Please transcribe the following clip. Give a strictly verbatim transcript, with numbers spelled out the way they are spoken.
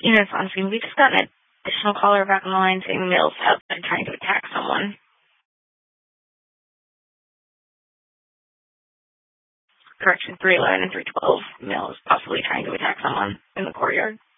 Units on scene. We just got an additional caller back on the line saying Mill's outside trying to attack someone. Correction, three eleven and three twelve. Mill is possibly trying to attack someone in the courtyard.